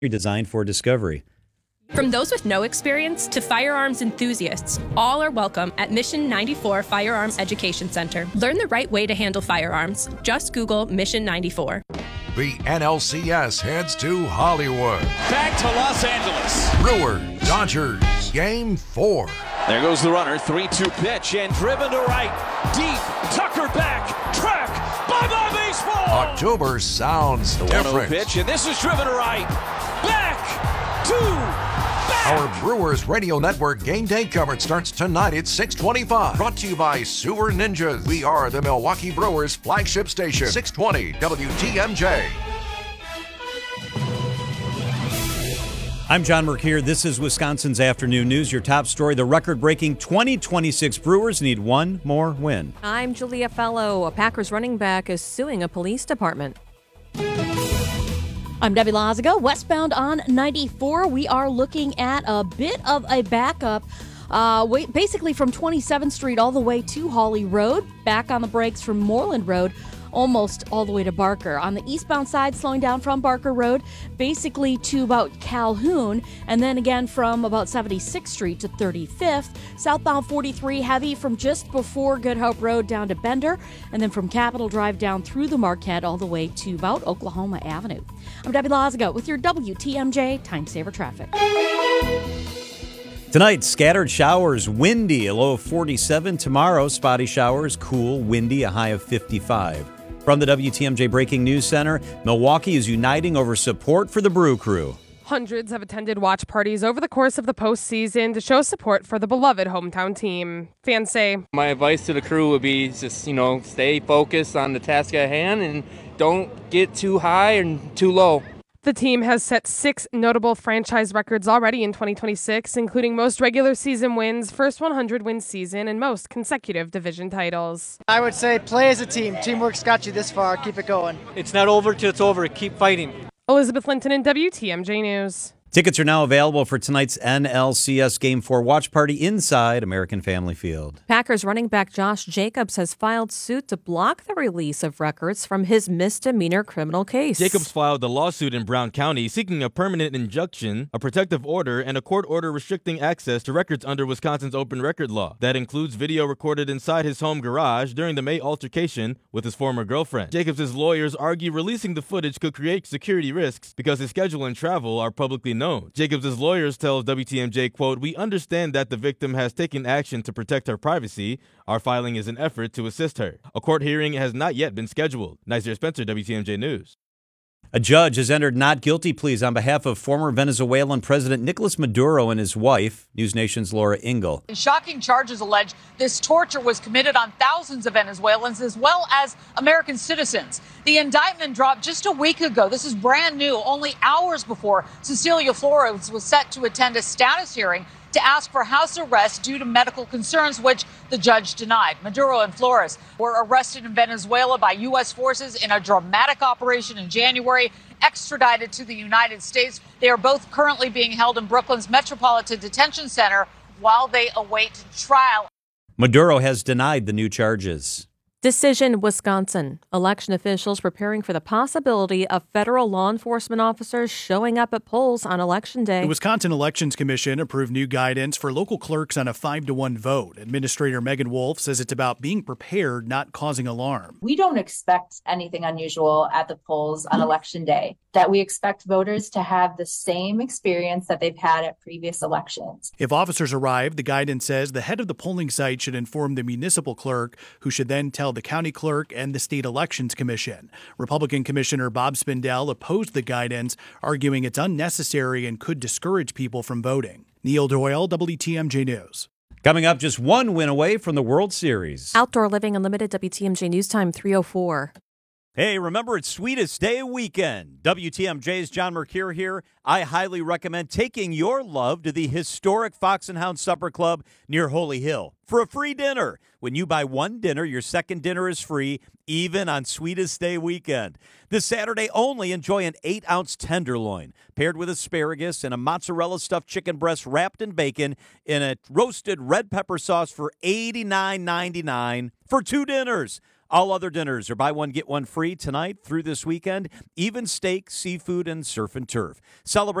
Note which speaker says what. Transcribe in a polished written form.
Speaker 1: Designed for discovery.
Speaker 2: From those with no experience to firearms enthusiasts, all are welcome at Mission 94 Firearms Education Center. Learn the right way to handle firearms. Just Google Mission 94.
Speaker 3: The NLCS heads to Hollywood.
Speaker 4: Back to Los Angeles.
Speaker 3: Brewers, Dodgers, Game 4.
Speaker 4: There goes the runner, 3-2 pitch, and driven to right. Deep, Tucker back, track, bye-bye baseball!
Speaker 3: October sounds
Speaker 4: the
Speaker 3: different.
Speaker 4: 1-0 pitch, and this is driven to right. Back to back!
Speaker 3: Our Brewers Radio Network game day coverage starts tonight at 6:25. Brought to you by Sewer Ninjas. We are the Milwaukee Brewers flagship station. 620 WTMJ.
Speaker 1: I'm John Mercure. This is Wisconsin's Afternoon News. Your top story, the record-breaking 2026 Brewers need one more win.
Speaker 5: I'm Julia Fellow. A Packers running back is suing a police department.
Speaker 6: I'm Debbie Lazago. Westbound on 94, we are looking at a bit of a backup. Basically from 27th Street all the way to Hawley Road, back on the brakes from Moreland Road, almost all the way to Barker. On the eastbound side, slowing down from Barker Road, basically to about Calhoun, and then again from about 76th Street to 35th. Southbound 43, heavy from just before Good Hope Road down to Bender, and then from Capitol Drive down through the Marquette all the way to about Oklahoma Avenue. I'm Debbie Lazago with your WTMJ Time Saver Traffic.
Speaker 1: Tonight, scattered showers, windy, a low of 47. Tomorrow, spotty showers, cool, windy, a high of 55. From the WTMJ Breaking News Center, Milwaukee is uniting over support for the Brew Crew.
Speaker 7: Hundreds have attended watch parties over the course of the postseason to show support for the beloved hometown team. Fans say,
Speaker 8: my advice to the crew would be just, stay focused on the task at hand and don't get too high and too low.
Speaker 7: The team has set 6 notable franchise records already in 2026, including most regular season wins, first 100-win season, and most consecutive division titles.
Speaker 9: I would say play as a team. Teamwork's got you this far. Keep it going.
Speaker 10: It's not over till it's over. Keep fighting.
Speaker 7: Elizabeth Linton in WTMJ News.
Speaker 1: Tickets are now available for tonight's NLCS Game 4 watch party inside American Family Field.
Speaker 5: Packers running back Josh Jacobs has filed suit to block the release of records from his misdemeanor criminal case.
Speaker 11: Jacobs filed a lawsuit in Brown County seeking a permanent injunction, a protective order, and a court order restricting access to records under Wisconsin's open record law. That includes video recorded inside his home garage during the May altercation with his former girlfriend. Jacobs' lawyers argue releasing the footage could create security risks because his schedule and travel are publicly known. Jacobs' lawyers tell WTMJ, quote, "We understand that the victim has taken action to protect her privacy. Our filing is an effort to assist her." A court hearing has not yet been scheduled. Nazir Spencer, WTMJ News.
Speaker 1: A judge has entered not guilty pleas on behalf of former Venezuelan President Nicolas Maduro and his wife, News Nation's Laura Ingle.
Speaker 12: Shocking charges allege this torture was committed on thousands of Venezuelans as well as American citizens. The indictment dropped just a week ago. This is brand new, only hours before Cecilia Flores was set to attend a status hearing to ask for house arrest due to medical concerns, which the judge denied. Maduro and Flores were arrested in Venezuela by U.S. forces in a dramatic operation in January, extradited to the United States. They are both currently being held in Brooklyn's Metropolitan Detention Center while they await trial.
Speaker 1: Maduro has denied the new charges.
Speaker 5: Decision, Wisconsin. Election officials preparing for the possibility of federal law enforcement officers showing up at polls on Election Day.
Speaker 13: The Wisconsin Elections Commission approved new guidance for local clerks on a 5-to-1 vote. Administrator Megan Wolf says it's about being prepared, not causing alarm.
Speaker 14: We don't expect anything unusual at the polls on Election Day, that we expect voters to have the same experience that they've had at previous elections.
Speaker 13: If officers arrive, the guidance says the head of the polling site should inform the municipal clerk, who should then tell the county clerk and the state elections commission. Republican Commissioner Bob Spindell opposed the guidance, arguing it's unnecessary and could discourage people from voting. Neil Doyle, WTMJ News.
Speaker 1: Coming up, just one win away from the World Series.
Speaker 5: Outdoor Living Unlimited, WTMJ News Time 3:04.
Speaker 1: Hey, remember it's Sweetest Day weekend. WTMJ's John Mercure here. I highly recommend taking your love to the historic Fox and Hound Supper Club near Holy Hill for a free dinner. When you buy one dinner, your second dinner is free, even on Sweetest Day weekend. This Saturday only, enjoy an 8-ounce tenderloin paired with asparagus and a mozzarella stuffed chicken breast wrapped in bacon in a roasted red pepper sauce for $89.99 for 2 dinners. All other dinners are buy one, get one free tonight through this weekend. Even steak, seafood, and surf and turf. Celebrate